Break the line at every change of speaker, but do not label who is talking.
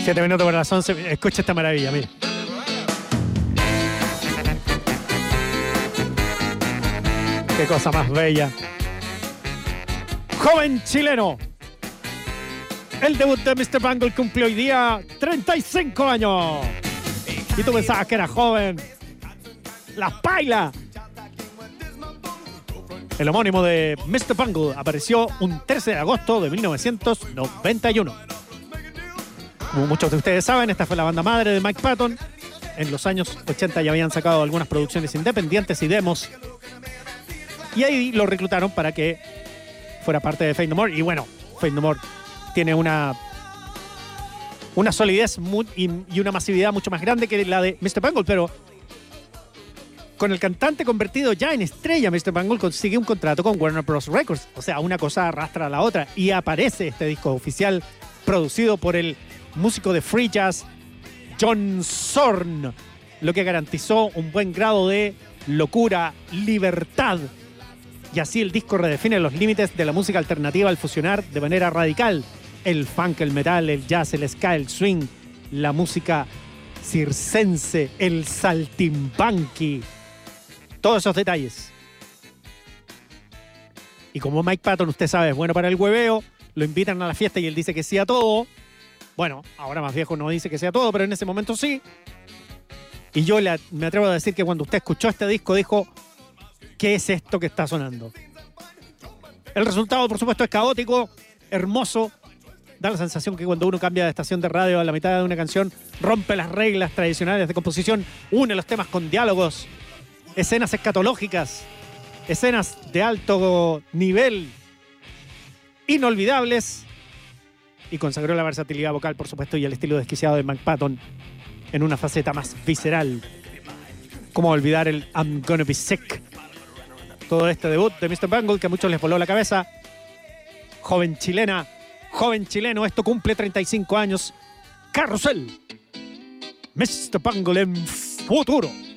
7 minutos para las 11. Escucha esta maravilla, mira. Qué cosa más bella. Joven chileno. El debut de Mr. Bungle cumplió hoy día 35 años. Y tú pensabas que era joven. ¡La paila! El homónimo de Mr. Bungle apareció un 13 de agosto de 1991. Como muchos de ustedes saben, esta fue la banda madre de Mike Patton. En los años 80 ya habían sacado algunas producciones independientes y demos. Y ahí lo reclutaron para que fuera parte de Faith No More. Y bueno, Faith No More tiene una solidez y una masividad mucho más grande que la de Mr. Bungle, pero con el cantante convertido ya en estrella, Mr. Bungle consigue un contrato con Warner Bros. Records. O sea, una cosa arrastra a la otra. Y aparece este disco oficial producido por el músico de free jazz John Zorn, lo que garantizó un buen grado de locura, libertad. Y así el disco redefine los límites de la música alternativa al fusionar de manera radical el funk, el metal, el jazz, el ska, el swing, la música circense, el saltimbanqui. Todos esos detalles. Y como Mike Patton, usted sabe, es bueno para el hueveo, lo invitan a la fiesta y él dice que sí a todo. Bueno, ahora más viejo no dice que sí a todo, pero en ese momento sí. Y yo me atrevo a decir que cuando usted escuchó este disco dijo: ¿qué es esto que está sonando? El resultado, por supuesto, es caótico, hermoso. Da la sensación que cuando uno cambia de estación de radio a la mitad de una canción, rompe las reglas tradicionales de composición, une los temas con diálogos, escenas escatológicas, escenas de alto nivel, inolvidables, y consagró la versatilidad vocal, por supuesto, y el estilo desquiciado de Mike Patton en una faceta más visceral. ¿Cómo olvidar el I'm Gonna Be Sick? Todo este debut de Mr. Bungle que a muchos les voló la cabeza. Joven chilena, joven chileno, esto cumple 35 años. Carrusel. Mr. Bungle en futuro.